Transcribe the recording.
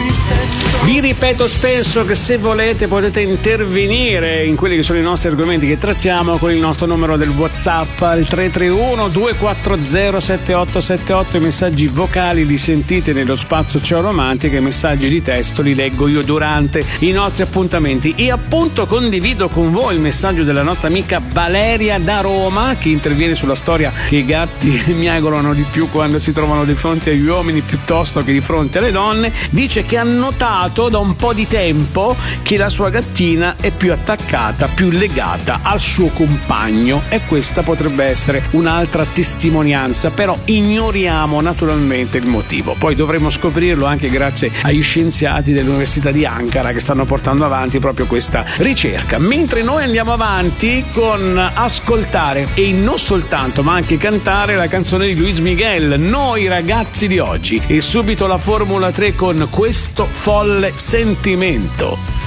Vi ripeto spesso che se volete potete intervenire in quelli che sono i nostri argomenti che trattiamo con il nostro numero del WhatsApp al 331 240 7878. I messaggi vocali li sentite nello spazio Ciao Romantica, i messaggi di testo li leggo io durante i nostri appuntamenti. E appunto condivido con voi il messaggio della nostra amica Valeria da Roma, che interviene sulla storia che i gatti miagolano di più quando si trovano di fronte agli uomini piuttosto che di fronte alle donne. Dice che ha notato da un po' di tempo che la sua gattina è più attaccata, più legata al suo compagno, e questa potrebbe essere un'altra testimonianza, però ignoriamo naturalmente il motivo. Poi dovremo scoprirlo anche grazie agli scienziati dell'Università di Ankara che stanno portando avanti proprio questa ricerca. Mentre noi andiamo avanti con ascoltare e non soltanto ma anche cantare la canzone di Luis Miguel, Noi ragazzi di oggi, e subito la Formula 3 con Questo folle sentimento.